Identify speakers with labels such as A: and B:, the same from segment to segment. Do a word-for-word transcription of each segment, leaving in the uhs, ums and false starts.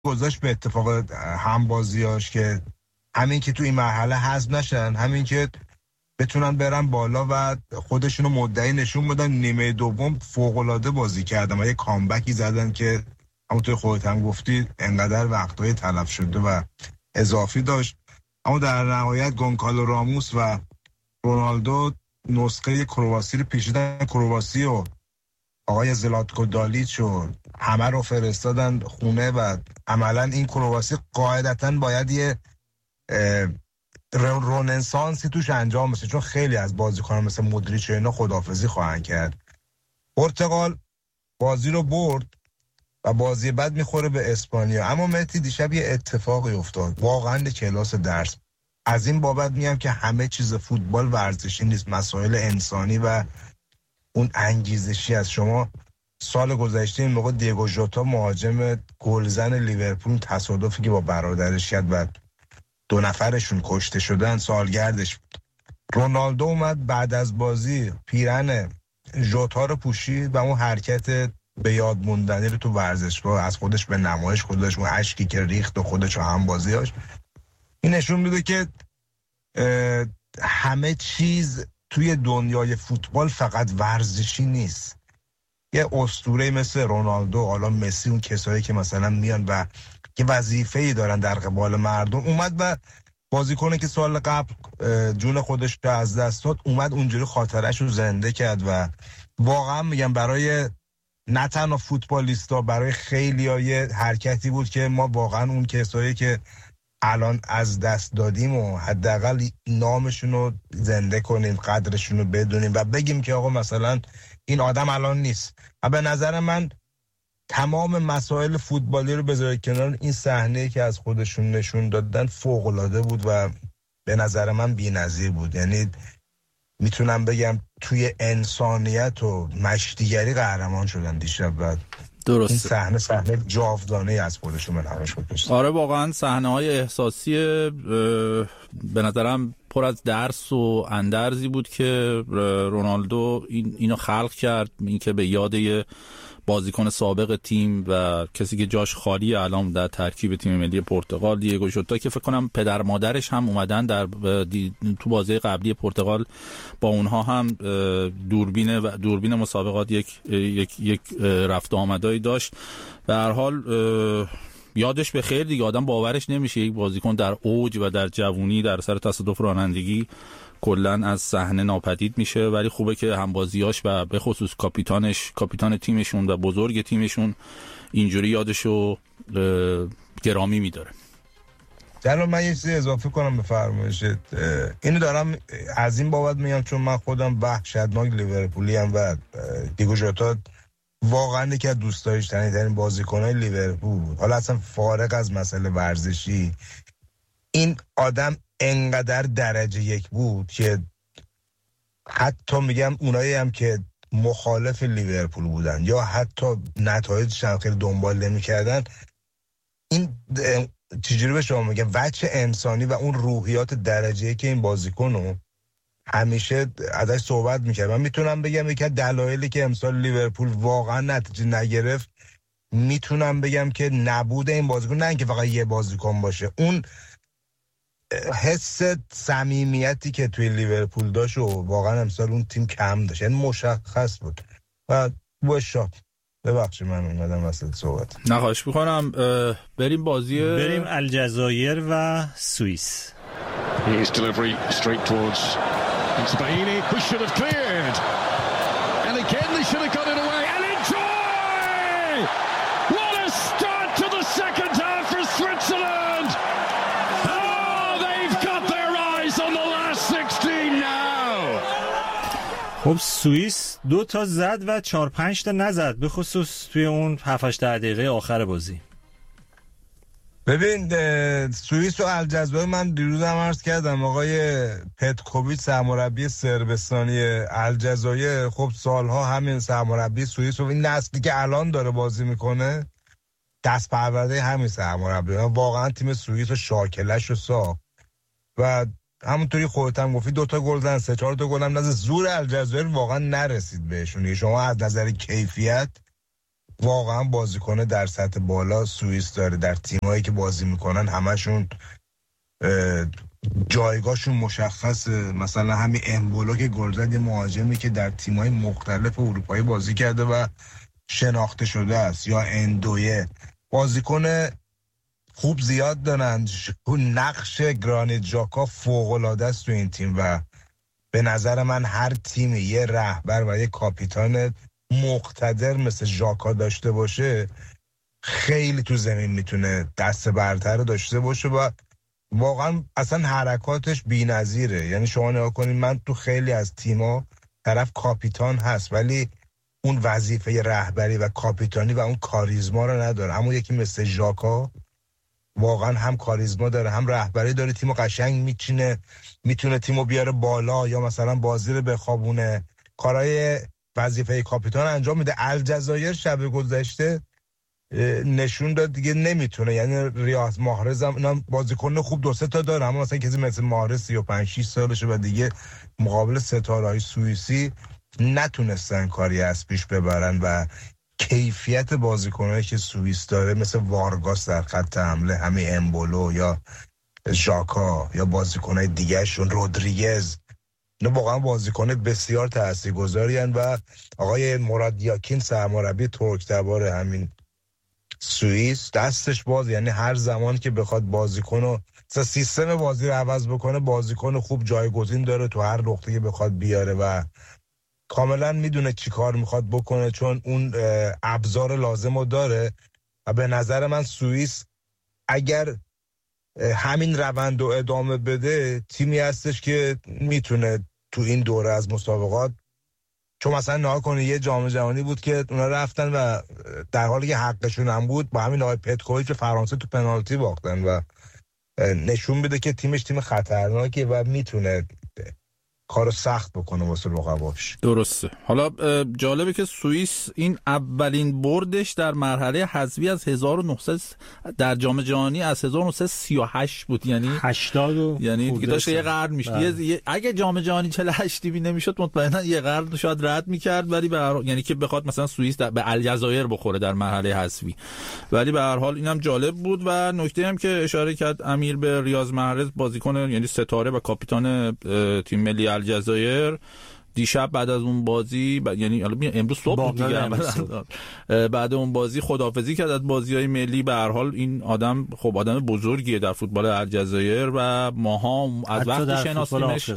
A: گذاشت به اتفاق همبازیاش که همین که تو این مرحله حذف نشن، همین که بتونن برن بالا و خودشونو مدعی نشون بدن. نیمه دوم فوق‌العاده بازی کردن و یه کامبکی زدن که همونطور خودت هم گفتی انقدر وقتای تلف شده و اضافی داشت. اما در نهایت گونکالو راموس و رونالدو نسخه کرواسی رو پیچیدن. کرواسی و آقای زلاتکو دالیچ و همه رو فرستادن خونه و عملا این کرواسی قاعدتاً باید یه روننسانسی توش انجام بشه، چون خیلی از بازیکنان مثل مودریچ و اینا خداحافظی خواهند کرد. پرتغال بازی رو برد و بازی بعد میخوره به اسپانیا. اما مهدی دیشب یه اتفاقی افتاد واقعا کلاس درس. از این بابت میگم که همه چیز فوتبال ورزشی نیست، مسائل انسانی و اون انگیزشی از شما. سال گذشته این موقع دیگو ژوتا مهاجم گلزن لیورپول تصادفی که با برادرش کرد و دو نفرشون کشته شدن سالگردش بود. رونالدو اومد بعد از بازی پیرن ژوتا رو پوشید و اون حرکت به یاد موندنی رو تو ورزشگاه از خودش به نمایش گذاشت، اون اشکی که ریخت و خودش و هم بازیاش. این نشون میده که همه چیز توی دنیای فوتبال فقط ورزشی نیست. یه اسطوره مثل رونالدو، حالا مسی، اون کسایی که مثلا میان و که وظیفه‌ای دارن در قبال مردم، اومد و بازیکنی که سال قبل جون خودش رو از دست داد اومد اونجوری خاطرش رو زنده کرد و واقعا میگم برای نه تنها فوتبالیستا، برای خیلیای حرکتی بود که ما واقعا اون کسایی که الان از دست دادیم و حداقل نامشون رو زنده کنیم، قدرشون رو بدونیم و بگیم که آقا مثلا این آدم الان نیست. و به نظر من تمام مسائل فوتبالی رو بذاره کنار، این صحنه‌ای که از خودشون نشون دادن فوق‌العاده بود و به نظر من بی‌نظیر بود. یعنی میتونم بگم توی انسانیت و مشتیگری قهرمان شدن دیشب و
B: درسته.
A: این صحنه صحنه جاودانه از خودشون منحوش بود.
B: آره واقعا صحنه‌های احساسی به نظرم پر از درس و اندرزی بود که رونالدو این اینو خلق کرد، این که به یاد بازیکن سابق تیم و کسی که جاش خالی الان در ترکیب تیم ملی پرتغال، دیگو ژوتا، که فکر کنم پدر مادرش هم اومدن در تو بازی قبلی پرتغال با اونها هم دوربین و دوربین مسابقات یک یک یک رفت و آمدایی داشت. به هر حال یادش به خیر دیگه، آدم باورش نمیشه یک بازیکن در اوج و در جوونی در سر تصادف رانندگی کلن از صحنه ناپدید میشه، ولی خوبه که همبازیاش و به خصوص کاپیتانش، کاپیتان تیمشون و بزرگ تیمشون اینجوری یادشو گرامی میداره.
A: جلال من یه چیزی اضافه کنم به فرمایشت. اینو دارم از این بابت میگم چون من خودم وحشتناک لیورپولی ام و دیگو ژوتا واقعا یکی از دوست داشتنی بازیکن‌های لیورپول. حالا اصلا فارغ از مسئله ورزشی، این آدم انقدر درجه یک بود که حتی میگم اونایی هم که مخالف لیورپول بودن یا حتی نتایجش هم خیلی دنبال نمی‌کردن، این چجوری به شما میگم وجه انسانی و اون روحیات درجه یک که این بازیکنو همیشه ازش صحبت میکرد. من میتونم بگم یکی از دلایلی که امسال لیورپول واقعا نتیجه نگرفت، میتونم بگم که نبود این بازیکن، نه اینکه فقط یه بازیکن باشه، اون حس صمیمیتی که توی لیورپول داشت و واقعا امسال اون تیم کم داشت، یعنی مشخص بود. و باشد ببخشید من اومدم وسط صحبت.
B: نه خواهش میکنم. بریم بازی
C: بریم الجزایر و سوئیس.
D: His delivery straight towards Insbaini, who should have cleared. And again they should have got it away. And enjoy! What a start to the second half for Switzerland! Oh, they've got their eyes on the last sixteen now!
C: خب سوئیس دو تا زد و چهار پنج تا نزد، به خصوص توی اون هفت هشت دقیقه آخر بازی.
A: ببین سوئیس و الجزایر من دیروز هم عرض کردم آقای پتکوویچ سرمربی صربستانی الجزایر، خب سالها همین سرمربی سوئیس و این نسلی که الان داره بازی میکنه دست پرورده همین سرمربی. واقعا تیم سوئیس و شاکلش و ساخت و همونطوری خودت هم گفتی دو تا گل زدن، سه چهار تا گل هم نزد. زور الجزایر واقعا نرسید بهشون. شما از نظر کیفیت واقعا بازیکن در سطح بالا سوئیس داره. در تیمایی که بازی میکنن همشون جایگاهشون مشخصه. مثلا همین امبولو که گل زد، یه مهاجمی که در تیمای مختلف اروپایی بازی کرده و شناخته شده است. یا اندویه، بازیکن خوب زیاد دارن. نقش گرانیت ژاکا فوق‌العاده است تو این تیم و به نظر من هر تیمی یه رهبر و یه کاپیتان مقتدر مثل ژاکا داشته باشه خیلی تو زمین میتونه دست برتر داشته باشه و واقعا اصلا حرکاتش بی‌نظیره. یعنی شما نگاه کنید، من تو خیلی از تیما طرف کاپیتان هست ولی اون وظیفه رهبری و کاپیتانی و اون کاریزما رو نداره. اما یکی مثل ژاکا واقعا هم کاریزما داره هم رهبری داره، تیمو قشنگ میچینه، میتونه تیمو بیاره بالا یا مثلا بازی رو بخوابونه، کارهای وظیفه کاپیتان انجام میده. الجزایر شب گذشته نشون داد دیگه نمیتونه. یعنی ریاض محرز هم بازیکن خوب دو سه تا داره اما مثلا کسی مثل محرز سی و پنج شش سالشه و دیگه مقابل ستاره‌های سوئیسی نتونستن کاری از پیش ببرن و کیفیت بازیکنایی که سوئیس داره مثل وارگاس در خط حمله، همین امبولو یا ژاکا یا بازیکنای دیگه‌شون رودریگز، نه واقعا بازیکن بسیار تاثیرگذارین. و آقای مراد یاکین سرمربی ترک‌تبار همین سوئیس دستش باز، یعنی هر زمان که بخواد بازیکنو سیستم بازی رو عوض بکنه بازیکن خوب جایگزین داره تو هر نقطه‌ای بخواد بیاره و کاملا میدونه چی کار میخواد بکنه چون اون ابزار لازم رو داره. و به نظر من سوئیس اگر همین روند رو ادامه بده تیمی هستش که میتونه تو این دوره از مسابقات، چون مثلا نها کنه یه جام جهانی بود که اونا رفتن و در حالی که حقشون هم بود با همین آقای پتکوویچ فرانسه تو پنالتی باختن و نشون بده که تیمش تیم خطرناکه و میتونه کارو سخت بکنه واسه رقباش.
B: درسته. حالا جالبه که سوئیس این اولین بردش در مرحله حذفی از هزار و نهصد در جام جهانی از هزار و نهصد و سی و هشت بود، یعنی
C: هشتاد،
B: یعنی دیگه داشت یه قرن میشد. اگه جام جهانی چهل و هشت می نمیشد مطمئنا یه قرن شاید رد میکرد، ولی به هر... یعنی که بخواد مثلا سوئیس به الجزایر بخوره در مرحله حذفی. ولی به هر حال اینم جالب بود. و نکته هم که اشاره کرد امیر به ریاض محرز، بازیکن یعنی ستاره و کاپیتان تیم ملی الجزایر، دیشب بعد از اون بازی ب... یعنی امروز صبح بود دیگه بعد, بعد اون بازی خداحافظی کرد از بازی‌های ملی. به هر حال این آدم خب آدم بزرگیه در فوتبال الجزایر و ماها از وقتی شناختیمش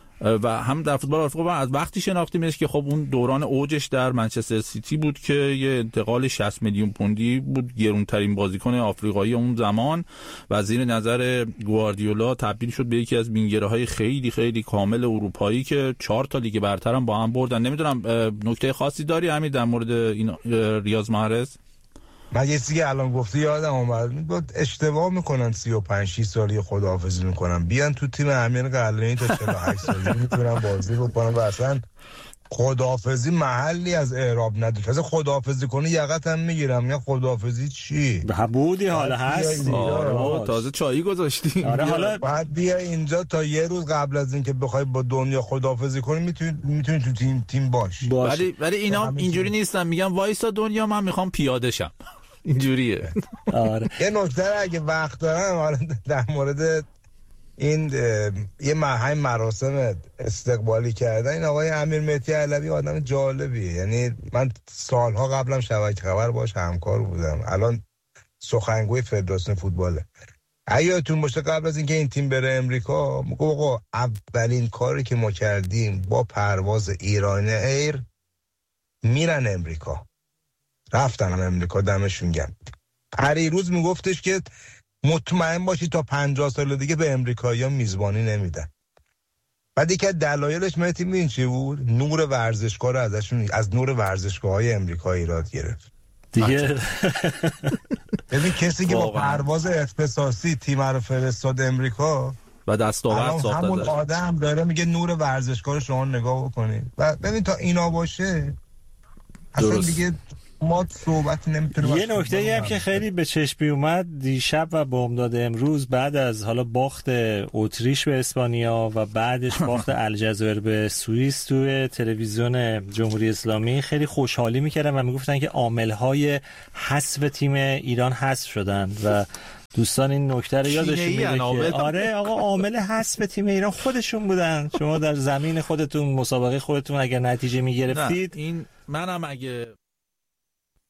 B: و هم در فوتبال آفریقا و از وقتی شناختیمش که خب اون دوران اوجش در منچستر سیتی بود که یه انتقال شصت میلیون پوندی بود، گرونترین بازیکن آفریقایی اون زمان و زیر نظر گواردیولا تبدیل شد به یکی از وینگرهای خیلی خیلی کامل اروپایی که چهار تا لیگ برتر هم با هم بردن. نمیدونم نکته خاصی داری همین در مورد این ریاض محرز؟
A: من یه چیزی که الان گفتی یادم اومد، اشتباه میکنن سی و پنج شش سالی خداحافظی میکنن، بیان تو تیم امیر قلعه‌ای تا چهل و هشت سالی میتونن بازی بکنن و اصلا خداحافظی محلی از اعراب نداره. اصلا خداحافظی کنه یقت هم میگیرم. یا خداحافظی چی؟
C: بودی حالا هست.
B: آره تازه چایی گذاشتیم.
C: آره حالا
A: بعد بیا اینجا تا یه روز قبل از اینکه بخوای با دنیا خداحافظی کنی میتونی میتونی تو تیم تیم باش.
B: ولی ولی اینا اینجوری نیستن، میگن وایسا دنیا من میخوام پیاده شم. اینجوریه.
C: آره
A: یه نکته اگه وقت دارم حالا در مورد این یه مرحله مراسم استقبالی کردن این آقای امیر مهدی علوی آدم جالبیه. یعنی من سالها قبلم شبکه خبر باش همکار بودم، الان سخنگوی فدراسیون فوتباله. یادتون باشه قبل از اینکه این تیم بره امریکا میگه آقا اولین کاری که ما کردیم با پرواز ایران ایر میرن امریکا. رفتن هم امریکا، دمشون گرم. پریروز میگفتش که مطمئن باشی تا پنجاه سال دیگه به امریکایی‌ها میزبانی نمیدن. بعد یک از دلایلش مهدی می‌دونی چی بود؟ نور ورزشگاه رو ازشون از نور ورزشگاه‌های امریکا ایراد گرفت.
C: دیگه
A: ببین کسی که با پرواز اختصاصی تیم رو فرستاد امریکا
B: و دستاورد ساخت
A: همون آدم داره میگه نور ورزشگاه رو شما نگاه بکنید و ببین تا اینا باشه اصلا
B: درست.
A: دیگه ما صحبت نمیتونیم.
C: یه نکته هم که خیلی به چشم اومد دیشب و بامداد امروز بعد از حالا باخت اتریش به اسپانیا و بعدش باخت الجزایر به سوئیس توی تلویزیون جمهوری اسلامی خیلی خوشحالی میکردن و میگفتن که عامل‌های حذف تیم ایران حذف شدن و دوستان این نکته رو یادشون میره که آره آقا عامل حذف تیم ایران خودشون بودن. شما در زمین خودتون مسابقه خودتون اگر نتیجه میگرفتید
B: این منم اگه